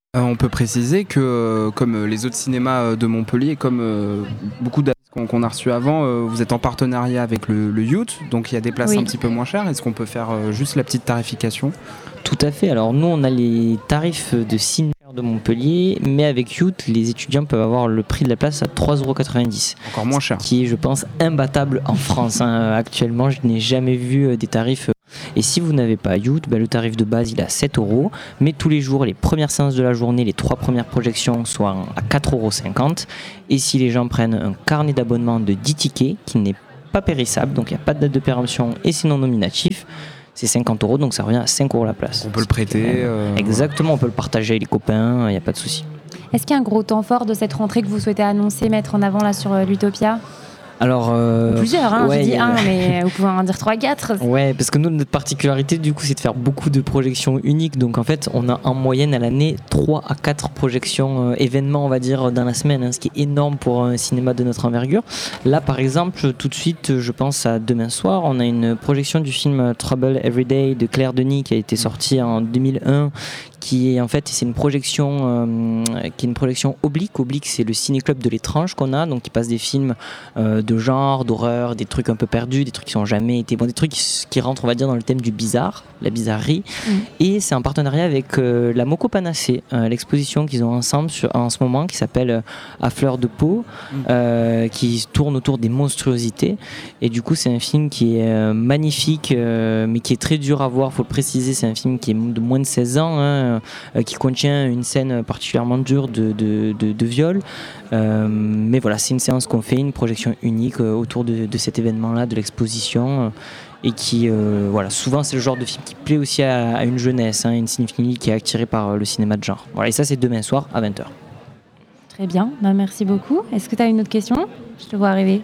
On peut préciser que, comme les autres cinémas de Montpellier, comme beaucoup d'adresses qu'on a reçues avant, vous êtes en partenariat avec le Youth, donc il y a des places un petit peu moins chères. Est-ce qu'on peut faire juste la petite tarification ? Tout à fait. Alors nous, on a les tarifs de cinéma de Montpellier, mais avec Youth, les étudiants peuvent avoir le prix de la place à 3,90 €. Encore moins cher. Qui est, je pense, imbattable en France. Actuellement, je n'ai jamais vu des tarifs. Et si vous n'avez pas Youth, le tarif de base il est à 7 €, mais tous les jours, les premières séances de la journée, les 3 premières projections sont à 4,50 €. Et si les gens prennent un carnet d'abonnement de 10 tickets, qui n'est pas périssable, donc il n'y a pas de date de péremption et c'est non nominatif, c'est 50 €, donc ça revient à 5 € la place. On peut le prêter. Exactement, on peut le partager avec les copains, il n'y a pas de souci. Est-ce qu'il y a un gros temps fort de cette rentrée que vous souhaitez annoncer, mettre en avant là sur l'Utopia ? Alors, plusieurs, je dis un, mais vous pouvez en dire 3-4. Ouais, parce que nous, notre particularité, du coup, c'est de faire beaucoup de projections uniques. Donc, en fait, on a en moyenne à l'année 3 à 4 projections événements, on va dire, dans la semaine, ce qui est énorme pour un cinéma de notre envergure. Là, par exemple, tout de suite, je pense à demain soir, on a une projection du film Trouble Every Day de Claire Denis qui a été sorti en 2001, qui est en fait c'est une projection oblique. Oblique, c'est le ciné-club de l'Étrange qu'on a, donc qui passe des films de genre, d'horreur, des trucs un peu perdus, des trucs qui n'ont jamais été des trucs qui rentrent, on va dire, dans le thème du bizarre, la bizarrerie. Et c'est en partenariat avec la Moco Panacée, l'exposition qu'ils ont ensemble en ce moment, qui s'appelle À fleur de peau, qui tourne autour des monstruosités. Et du coup, c'est un film qui est magnifique, mais qui est très dur à voir, faut le préciser. C'est un film qui est de moins de 16 ans, qui contient une scène particulièrement dure de viol. Mais voilà, c'est une séance qu'on fait, une projection unique autour de cet événement-là, de l'exposition. Et qui, voilà, souvent c'est le genre de film qui plaît aussi à une jeunesse, une cinéphilie qui est attirée par le cinéma de genre. Voilà, et ça, c'est demain soir à 20h. Très bien, merci beaucoup. Est-ce que tu as une autre question ? Je te vois arriver.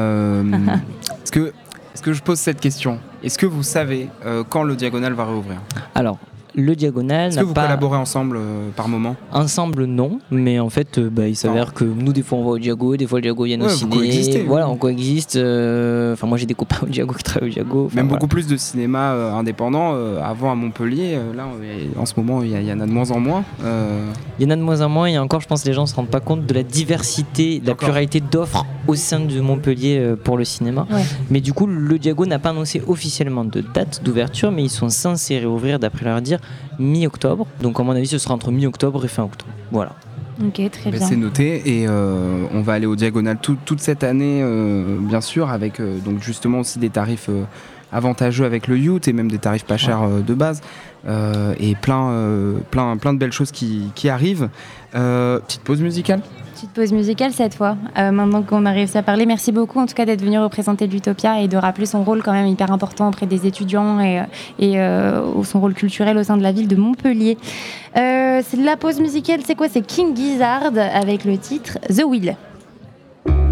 Est-ce que je pose cette question ? Est-ce que vous savez quand le Diagonal va réouvrir ? Alors, le Diagonal Est-ce que vous collaborez ensemble par moment ? Ensemble, non. Mais en fait, il s'avère que nous, des fois, on va au Diago, des fois, le Diago vient au ciné. Voilà, on coexiste. Moi, j'ai des copains au Diago qui travaillent au Diago. Même beaucoup plus de cinéma indépendant. Avant, à Montpellier, là, en ce moment, il y en a de moins en moins. Il y en a de moins en moins. Et encore, je pense que les gens ne se rendent pas compte de la diversité, de la pluralité d'offres au sein de Montpellier pour le cinéma. Ouais. Mais du coup, le Diago n'a pas annoncé officiellement de date d'ouverture, mais ils sont censés réouvrir, d'après leur dire, mi-octobre. Donc à mon avis ce sera entre mi-octobre et fin octobre. Voilà. Ok, très bien. C'est noté et on va aller au Diagonal toute cette année bien sûr avec donc justement aussi des tarifs avantageux avec le Youth et même des tarifs pas chers de base et plein de belles choses qui arrivent. Petite pause musicale. Petite pause musicale cette fois. Maintenant qu'on a réussi à parler, merci beaucoup en tout cas d'être venu représenter l'Utopia et de rappeler son rôle quand même hyper important auprès des étudiants et son rôle culturel au sein de la ville de Montpellier. C'est de la pause musicale, c'est quoi ? C'est King Gizzard avec le titre The Wheel.